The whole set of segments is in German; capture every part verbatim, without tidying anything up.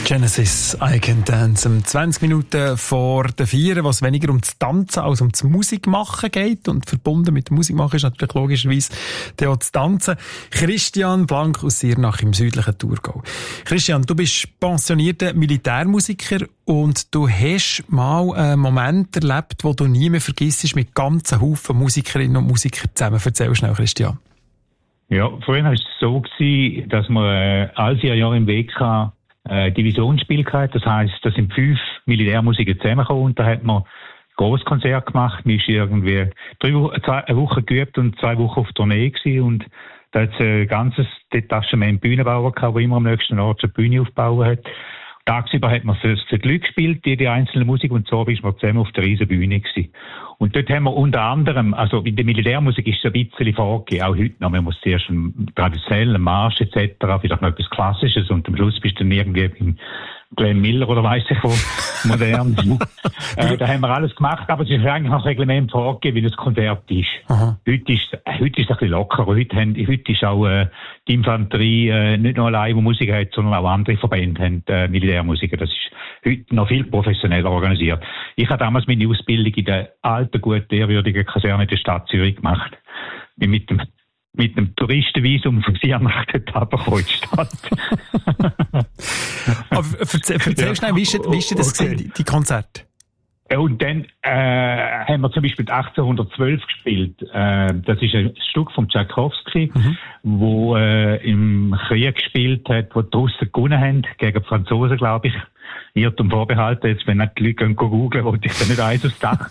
Genesis, I Can Dance. Um zwanzig Minuten vor der vier, was weniger um das Tanzen als um das Musikmachen geht. Und verbunden mit dem Musikmachen ist natürlich logischerweise auch das Tanzen. Christian Blank aus Siernach im südlichen Thurgau. Christian, du bist pensionierter Militärmusiker und du hast mal einen Moment erlebt, wo du nie mehr vergisst, mit ganzen Haufen Musikerinnen und Musikern zusammen. Erzähl schnell, Christian. Ja, vorhin war es so gewesen, dass wir äh, all vier Jahre im W K äh, Divisionsspiel gehabt. Das heisst, da sind fünf Militärmusiker zusammengekommen und da hat man ein Grosskonzert gemacht. Man ist irgendwie drei Wochen, zwei, eine Woche geübt und zwei Wochen auf Tournee gewesen und da hat es ein ganzes Detachement Bühnenbauer gehabt, der immer am nächsten Ort eine Bühne aufbauen hat. Tagsüber hat man für, für die Leute gespielt, die, die einzelne Musik, und so ist man zusammen auf der riesen Bühne gewesen. Und dort haben wir unter anderem, also in der Militärmusik ist es ein bisschen vorgegeben, auch heute noch, man muss zuerst einen traditionellen Marsch et cetera, vielleicht noch etwas Klassisches und am Schluss bist du dann irgendwie im Glenn Miller oder weiss ich wo, modern. äh, da haben wir alles gemacht, aber es ist eigentlich noch Reglement vorgegeben, wie das Konzert ist. Aha. Heute ist, äh, heute ist es ein bisschen lockerer. Heute, haben, heute ist auch äh, die Infanterie äh, nicht nur allein, die Musik hat, sondern auch andere Verbände haben äh, Militärmusiker. Das ist heute noch viel professioneller organisiert. Ich habe damals meine Ausbildung in der alten, guten, ehrwürdigen Kaserne der Stadt Zürich gemacht. Bin mit dem mit einem Touristenvisum von Siernach dort runtergekommen in die Stadt. Aber erzähl, erzähl schnell, wie ist, wie ist das okay. die, die Konzerte? Und dann äh, haben wir zum Beispiel achtzehnhundertzwölf gespielt. Äh, das ist ein Stück von Tchaikovsky, mhm. wo äh, im Krieg gespielt hat, wo die Russen gewonnen haben, gegen die Franzosen, glaube ich. Irrtum vorbehalten, jetzt, wenn nicht die Leute gehen googeln, wollte ich da nicht eins aufs Dach.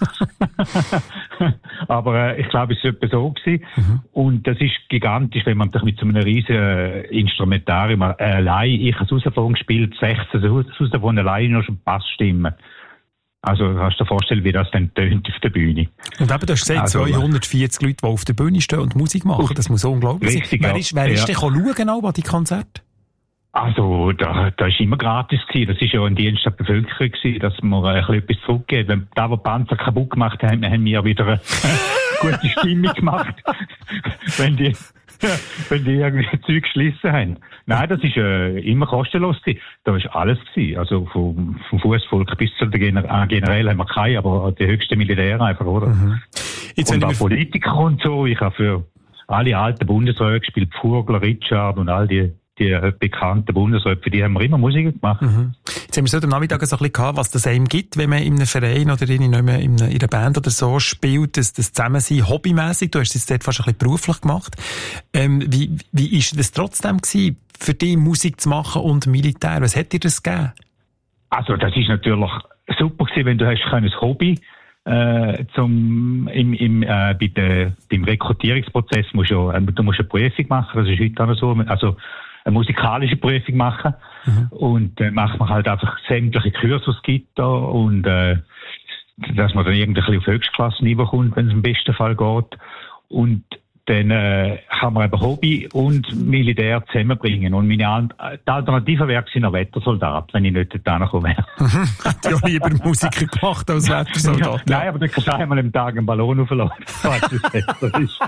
Aber äh, ich glaube, es war etwa so gewesen. Mhm. Und das ist gigantisch, wenn man sich mit so einem riesen äh, Instrumentarium äh, allein, ich habe Saxophon gespielt, sechzehn Saxophon allein noch schon Bassstimmen. Also kannst du dir vorstellen, wie das dann tönt auf der Bühne. Und eben, du hast gesagt, also, zweihundertvierzig Leute, die auf der Bühne stehen und Musik machen, das muss unglaublich richtig, sein. Wer ja. ist, wer ja. ist denn schauen auch an die Konzerte? Also, da, da ist immer gratis gewesen. Das ist ja ein Dienst der Bevölkerung gewesen, dass man ein bisschen etwas zurückgeht. Wenn da, wo Panzer kaputt gemacht haben, haben wir wieder eine gute Stimmung gemacht. wenn die, wenn die irgendwie Zeug geschlissen haben. Nein, das ist äh, immer kostenlos gewesen. Da ist alles gewesen. Also, vom, vom Fußvolk bis zu der Gener- äh, generell haben wir keine, aber die höchsten Militäre einfach, oder? Mhm. Jetzt und auch Politiker und so. Ich habe für alle alten Bundesräte gespielt, Pfurgler, Richard und all die die bekannten Bundesräte, für die haben wir immer Musik gemacht. Mhm. Jetzt haben wir so am Nachmittag so ein bisschen gehabt, was das einem gibt, wenn man in einem Verein oder in, einer, in einer Band oder so spielt, das, das Zusammensein hobbymässig. Du hast es dort fast ein bisschen beruflich gemacht. Ähm, wie, wie ist das trotzdem gewesen, für dich Musik zu machen und Militär? Was hat dir das gegeben? Also, das ist natürlich super gewesen, wenn du hast ein Hobby Äh, zum, im, im, äh, bei der, beim Rekrutierungsprozess musst du, äh, du musst eine Prüfung machen, das ist heute auch so, also eine musikalische Prüfung machen. Mhm. Und dann äh, macht man halt einfach sämtliche Kurse, die es gibt da, und äh, dass man dann irgendwie auf Höchstklasse-Niveau kommt, wenn es im besten Fall geht. Und dann äh, kann man eben Hobby und Militär zusammenbringen. Und meine An- die Alternative wäre gewesen, ein Wettersoldat, wenn ich nicht dort komme. Hat ja lieber Musiker gemacht als Wettersoldat. Ja, nein, aber dann kannst du einmal am Tag einen Ballon aufladen. Das ist das ist.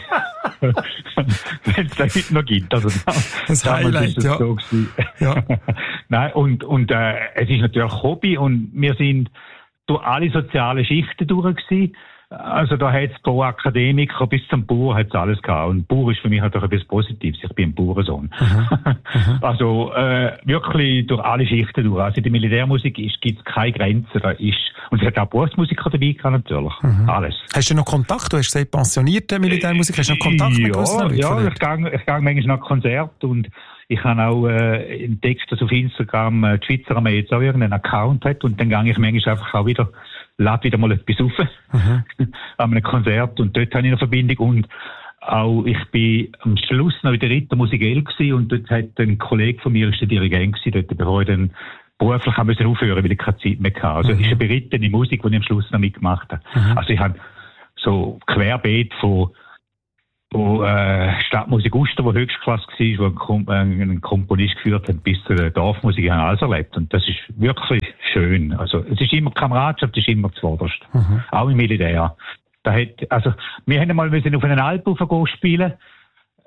Wenn es da heute noch gibt. Also, das Highlight, ist ja. So ja. Nein, und, und äh, es ist natürlich Hobby und wir sind durch alle sozialen Schichten durch gewesen. Also da hat es pro Akademiker bis zum Bauer hat's alles gehabt. Und Bauer ist für mich halt auch etwas Positives. Ich bin ein Bauernsohn. Mhm. Also äh, wirklich durch alle Schichten durch. Also in der Militärmusik gibt es keine Grenzen. Da ist, und es hat auch Berufsmusiker dabei gehabt, natürlich. Mhm. Alles. Hast du noch Kontakt? Du hast gesagt, pensionierte Militärmusiker. Hast du noch Kontakt ja, mit gewissen Leuten? Ja, ich gehe, ich gehe manchmal nach Konzert und ich habe auch äh, entdeckt, dass auf Instagram äh, die Schweizer Armee jetzt auch irgendeinen Account hat und dann gehe ich manchmal einfach auch wieder, lade wieder mal etwas auf mhm. an einem Konzert und dort habe ich eine Verbindung und auch ich bin am Schluss noch in der Rittermusikell gewesen und dort hat ein Kollege von mir, ist der Dirigent gewesen, dort, bevor ich dann beruflich haben müssen aufhören, weil ich keine Zeit mehr hatte. Also mhm. es ist eine berittene Musik, die ich am Schluss noch mitgemacht habe. Mhm. Also ich habe so querbeet von wo äh, Stadtmusik Uster, wo Höchstklasse war, wo ein, Kom- äh, ein Komponist geführt hat, bis zu der Dorfmusik, ich habe alles erlebt. Und das ist wirklich schön. Also, es ist immer Kameradschaft, es ist immer zuvorderst. Mhm. Auch im Militär. Da hat, also, wir haben einmal müssen auf einen Alp raufgehen spielen.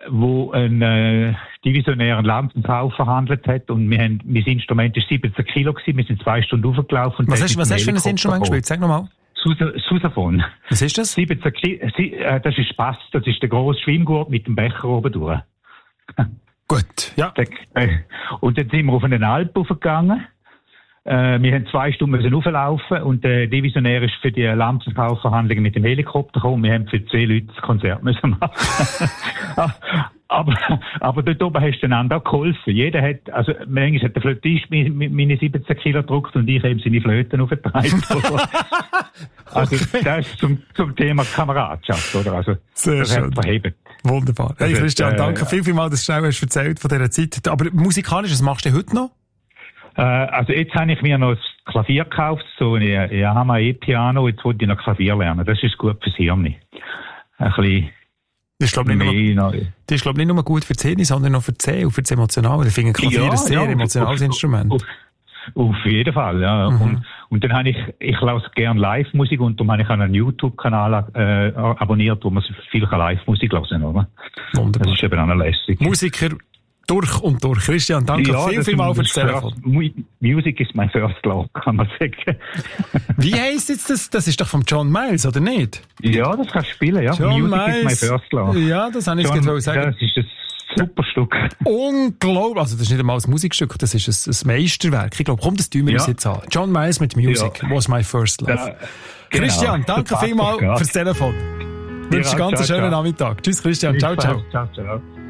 wo ein äh, divisionären Lampenkauf verhandelt hat und wir haben, mein Instrument war siebzehn Kilo gewesen, wir sind zwei Stunden hochgelaufen. Was hast, was hast du für ein Instrument gespielt? Sag nochmal. Sousaphon. Was ist das? siebzehn Kilo, äh, das ist Bass, das ist der grosse Schwimmgurt mit dem Becher oben durch. Gut, ja. Und dann sind wir auf einen Alp hochgegangen. Äh, wir haben zwei Stunden müssen hochlaufen und der Divisionär ist für die Lampenkaufverhandlungen mit dem Helikopter gekommen. Wir haben für zehn Leute das Konzert müssen machen. aber, aber dort oben hast du einander auch geholfen. Jeder hat, also manchmal hat der Flötist meine siebzehn Kilo gedruckt und ich eben seine Flöten aufgetragen. Also okay. Das ist zum, zum Thema Kameradschaft, oder? Also, sehr das schön. Verhebt. Wunderbar. Hey Christian, äh, danke viel, viel mal, dass du schnell hast erzählt von dieser Zeit. Aber musikalisch, was machst du heute noch? Äh, also jetzt habe ich mir noch das Klavier gekauft, so ein Yamaha E-Piano, jetzt wollte ich noch Klavier lernen. Das ist gut fürs Hirn. Ein bisschen das ist, glaube ich, nicht nur, das ist, glaub, nicht nur gut für die Hirn, sondern auch für die Seele und für das Emotionale. Ich finde Klavier ja, ein sehr ja, emotionales auf, Instrument. Auf, auf jeden Fall, ja. Mhm. Und, und dann habe ich, ich lasse gerne Live-Musik und darum habe ich einen YouTube-Kanal äh, abonniert, wo man viel Live-Musik hören kann, oder? Wunderbar. Das ist eben auch noch lässig. Musiker durch und durch. Christian, danke ja, viel, viel mal für das Telefon. Music is my first love, kann man sagen. Wie heisst jetzt das? Das ist doch von John Miles, oder nicht? Ja, das kannst du spielen, ja. John Music Miles. is my first love. Ja, das habe ich jetzt gerade sagen. Das ist ein super Stück. Unglaublich. Also, das ist nicht einmal ein Musikstück, das ist ein, ein Meisterwerk. Ich glaube, komm, das tun wir uns ja. jetzt an. John Miles mit Music ja. was my first love. Ja, genau. Christian, danke vielmals fürs Telefon. Ich wünsche dir einen ganz schönen Nachmittag. Tschüss, Christian. Ciao, ciao. Ciao, ciao.